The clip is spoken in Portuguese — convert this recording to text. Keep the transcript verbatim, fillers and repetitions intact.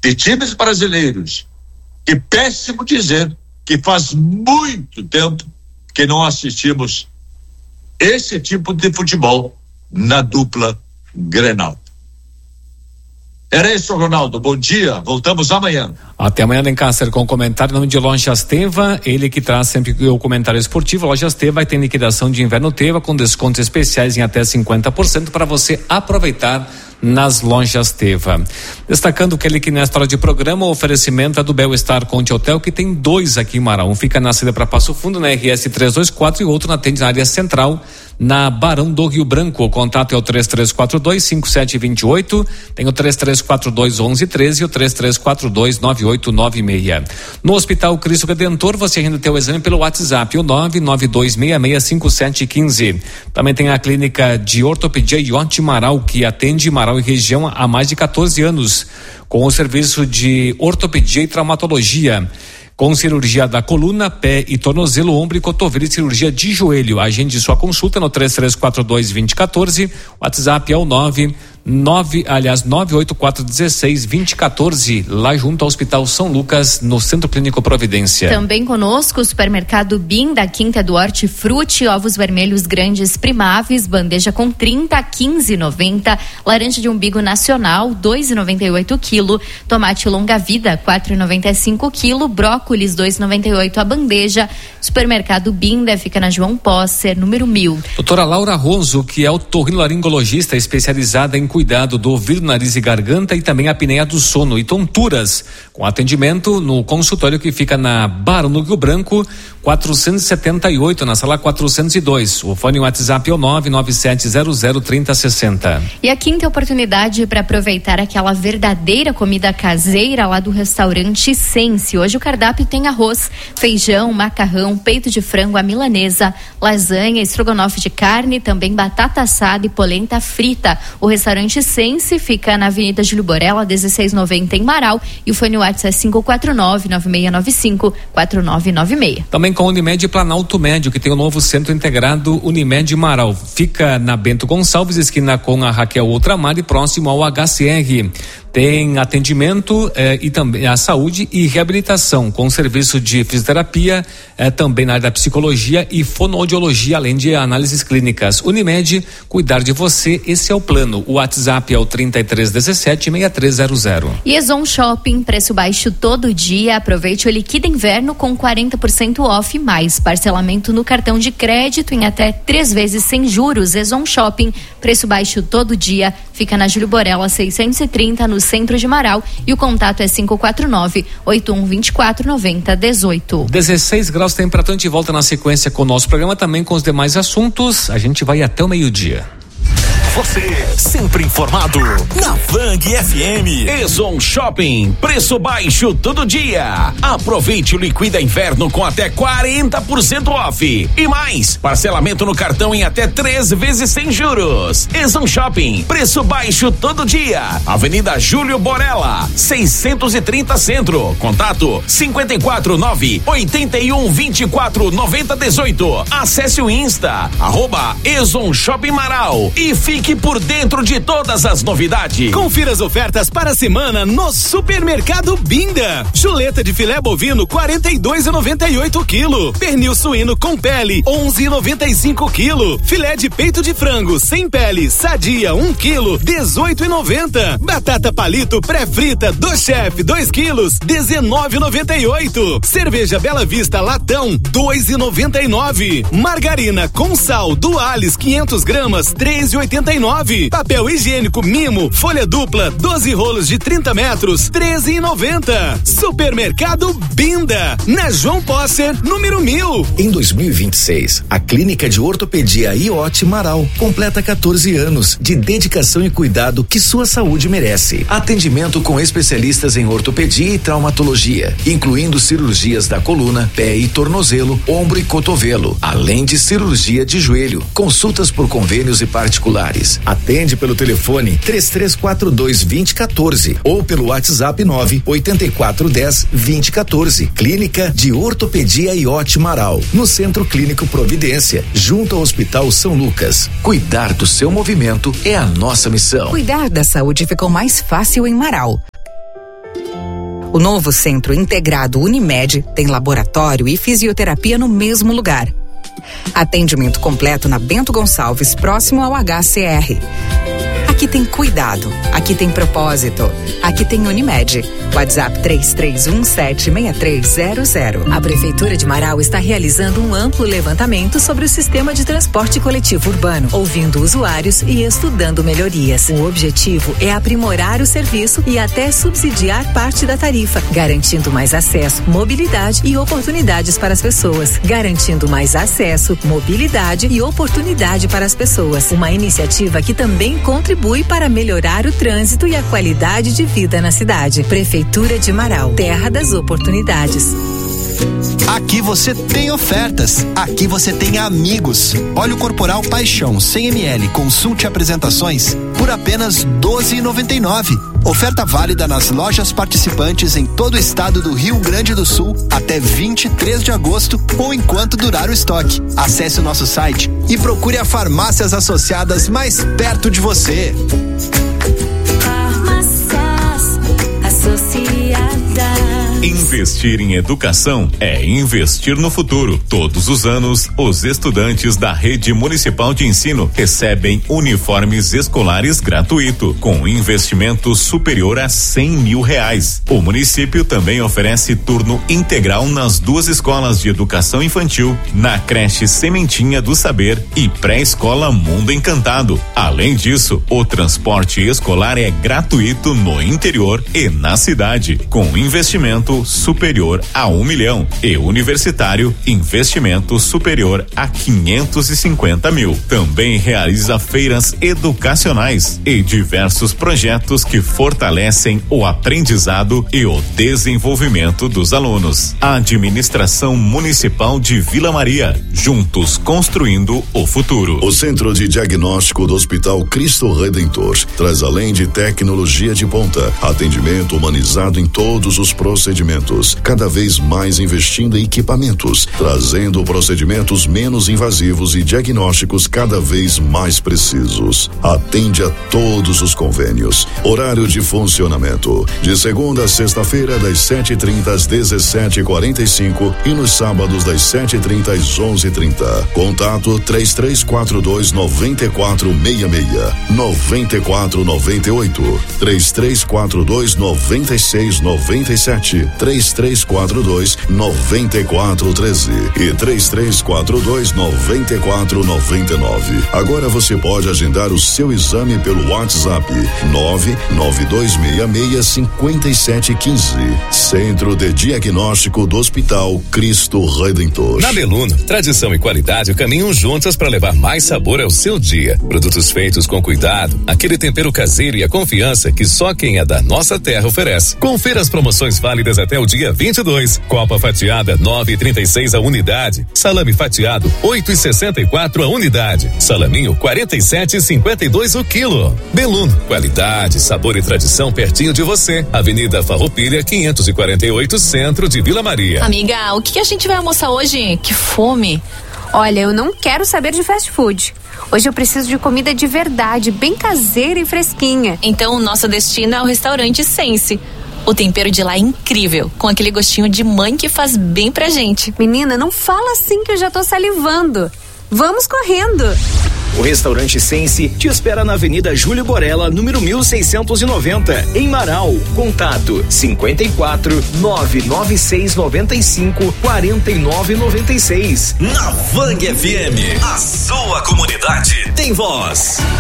de times brasileiros. E péssimo dizer que faz muito tempo que não assistimos esse tipo de futebol na dupla Grenal. Era isso, Ronaldo. Bom dia. Voltamos amanhã. Até amanhã, Lencasser, com o comentário em nome de Lojas Teva, ele que traz sempre o comentário esportivo. Lojas Teva vai ter liquidação de inverno Teva com descontos especiais em até cinquenta por cento para você aproveitar nas Lojas Teva. Destacando que ele que nesta hora de programa, o oferecimento é do Bel-Estar Conte Hotel, que tem dois aqui em Marau. Um fica na saída para Passo Fundo, na R S trezentos e vinte e quatro, e o outro na atende na área central, na Barão do Rio Branco. O contato é o três três quatro dois, cinco sete dois oito, tem o três três quatro dois, onze treze e o três três quatro dois, nove oito nove seis. No Hospital Cristo Redentor, você ainda tem o exame pelo WhatsApp, o nove nove dois seis seis cinco sete um cinco. Também tem a clínica de ortopedia Iote Marau, que atende Marau e região há mais de quatorze anos, com o serviço de ortopedia e traumatologia, com cirurgia da coluna, pé e tornozelo, ombro e cotovelo e cirurgia de joelho. Agende sua consulta no três três quatro dois, dois zero um quatro, WhatsApp é o nove nove, aliás, nove oito quatro um seis, dois zero um quatro, lá junto ao Hospital São Lucas, no Centro Clínico Providência. Também conosco o supermercado Bim, da Quinta do Hortifruti, ovos vermelhos grandes primáveis, bandeja com trinta, quinze e noventa, laranja de umbigo nacional, dois e noventa e oito quilo, tomate longa vida, quatro e noventa e cinco quilo, brócolis, dois e noventa e oito a bandeja. Supermercado Binda fica na João Posser, número mil. Doutora Laura Ronzo, que é otorrinolaringologista especializada em cuidado do ouvido, nariz e garganta, e também a apneia do sono e tonturas, com atendimento no consultório que fica na Barão do Rio Branco, quatrocentos e setenta e oito, na sala quatrocentos e dois. O fone WhatsApp é o nove nove sete zero zero trinta sessenta. E a quinta oportunidade para aproveitar aquela verdadeira comida caseira lá do restaurante Sense. Hoje o cardápio tem arroz, feijão, macarrão, peito de frango à milanesa, lasanha, estrogonofe de carne, também batata assada e polenta frita. O restaurante Sense fica na Avenida Júlio Borella, dezesseis noventa em Marau, e o fone WhatsApp é cinco quatro nove, nove seis nove cinco, quatro nove nove seis. Também com a Unimed Planalto Médio, que tem o novo Centro Integrado Unimed Marau. Fica na Bento Gonçalves, esquina com a Raquel Ultramar e próximo ao H C R. Tem atendimento eh, e também a saúde e reabilitação, com serviço de fisioterapia, eh, também na área da psicologia e fonoaudiologia, além de análises clínicas. Unimed, cuidar de você, esse é o plano. O WhatsApp é o trinta e três dezessete, sessenta e três zero zero. E Ezon Shopping, preço baixo todo dia. Aproveite o Liquida Inverno com quarenta por cento off, mais parcelamento no cartão de crédito em até três vezes sem juros. Ezon Shopping, preço baixo todo dia. Fica na Júlio Borella seiscentos e trinta, no centro de Marau, e o contato é cinco quatro nove, oito um dois quatro, nove zero um oito. dezesseis graus, temperatura. A gente volta na sequência com o nosso programa, também com os demais assuntos. A gente vai até o meio-dia. Você sempre informado na Vang F M. Ezon Shopping, preço baixo todo dia. Aproveite o Liquida Inverno com até quarenta por cento off. E mais, parcelamento no cartão em até três vezes sem juros. Ezon Shopping, preço baixo todo dia. Avenida Júlio Borella, seiscentos e trinta Centro. Contato cinco quatro nove, oito um, vinte e quatro, noventa, dezoito. Acesse o Insta, arroba Ezon Shopping Marau e fique Fique por dentro de todas as novidades. Confira as ofertas para a semana no Supermercado Binda. Chuleta de filé bovino quarenta e dois e noventa e oito quilo. Pernil suíno com pele onze e noventa e cinco quilo. Filé de peito de frango sem pele sadia um quilo dezoito e noventa. Batata palito pré-frita do chefe dois quilos dezenove e noventa e oito. Cerveja Bela Vista latão dois e noventa e nove. Margarina com sal Dualis quinhentas gramas três e oitenta e nove. Papel higiênico Mimo folha dupla doze rolos de trinta metros treze e noventa. Supermercado Binda, na João Posser, número mil. Em dois mil e vinte e seis, a Clínica de Ortopedia Iote Marau completa quatorze anos de dedicação e cuidado que sua saúde merece. Atendimento com especialistas em ortopedia e traumatologia, incluindo cirurgias da coluna, pé e tornozelo, ombro e cotovelo, além de cirurgia de joelho. Consultas por convênios e particulares. Atende pelo telefone três três quatro dois, dois zero um quatro ou pelo WhatsApp nove oito quatro um zero, dois zero um quatro. Clínica de Ortopedia Iote Marau, no Centro Clínico Providência, junto ao Hospital São Lucas. Cuidar do seu movimento é a nossa missão. Cuidar da saúde ficou mais fácil em Marau. O novo Centro Integrado Unimed tem laboratório e fisioterapia no mesmo lugar. Atendimento completo na Bento Gonçalves, próximo ao H C R. Aqui tem cuidado, aqui tem propósito, aqui tem Unimed. WhatsApp três três um sete seis três zero zero. A Prefeitura de Marau está realizando um amplo levantamento sobre o sistema de transporte coletivo urbano, ouvindo usuários e estudando melhorias. O objetivo é aprimorar o serviço e até subsidiar parte da tarifa, garantindo mais acesso, mobilidade e oportunidades para as pessoas. Garantindo mais acesso, mobilidade e oportunidade para as pessoas. Uma iniciativa que também contribui para melhorar o trânsito e a qualidade de vida na cidade. Prefeitura de Marau, terra das oportunidades. Aqui você tem ofertas, aqui você tem amigos. Óleo corporal Paixão cem mililitros, consulte apresentações por apenas doze reais e noventa e nove centavos. Oferta válida nas lojas participantes em todo o estado do Rio Grande do Sul até vinte e três de agosto ou enquanto durar o estoque. Acesse o nosso site e procure a farmácias associadas mais perto de você. Farmácias Associadas. Investir em educação é investir no futuro. Todos os anos, os estudantes da Rede Municipal de Ensino recebem uniformes escolares gratuito, com investimento superior a cem mil reais. O município também oferece turno integral nas duas escolas de educação infantil, na creche Sementinha do Saber e pré-escola Mundo Encantado. Além disso, o transporte escolar é gratuito no interior e na cidade, com investimento superior a um milhão e universitário investimento superior a quinhentos e cinquenta mil. Também realiza feiras educacionais e diversos projetos que fortalecem o aprendizado e o desenvolvimento dos alunos. A Administração Municipal de Vila Maria, juntos construindo o futuro. O Centro de Diagnóstico do Hospital Cristo Redentor traz, além de tecnologia de ponta, atendimento humanizado em todos os procedimentos, cada vez mais investindo em equipamentos, trazendo procedimentos menos invasivos e diagnósticos cada vez mais precisos. Atende a todos os convênios. Horário de funcionamento: de segunda a sexta-feira, das sete e trinta às dezessete e quarenta e cinco e nos sábados das sete e trinta às onze e trinta. Contato três três quatro dois nove quatro seis seis, nove quatro nove oito, três três quatro dois nove seis nove sete, três três quatro dois nove quatro um três e três três quatro dois nove quatro nove nove. Agora você pode agendar o seu exame pelo WhatsApp nove nove dois seis seis cinco sete um cinco. Centro de Diagnóstico do Hospital Cristo Redentor. Na Beluno, tradição e qualidade caminham juntas para levar mais sabor ao seu dia. Produtos feitos com cuidado, aquele tempero caseiro e a confiança que só quem é da nossa terra oferece. Confira as promoções válidas até o dia vinte e dois. Copa fatiada nove e trinta e seis a unidade. Salame fatiado oito e sessenta e quatro a unidade. Salaminho quarenta e sete e cinquenta e dois o quilo. Beluno, qualidade, sabor e tradição pertinho de você. Avenida Farroupilha quinhentos e quarenta e oito, centro de Vila Maria. Amiga, o que a gente vai almoçar hoje? Que fome. Olha, eu não quero saber de fast food. Hoje eu preciso de comida de verdade, bem caseira e fresquinha. Então o nosso destino é o restaurante Sense. O tempero de lá é incrível, com aquele gostinho de mãe que faz bem pra gente. Menina, não fala assim que eu já tô salivando. Vamos correndo. O restaurante Sense te espera na Avenida Júlio Borella, número mil seiscentos e noventa, em Marau. Contato cinquenta e quatro, nove nove seis noventa e cinco, quarenta e nove noventa e seis. Na Vang F M, a sua comunidade tem voz.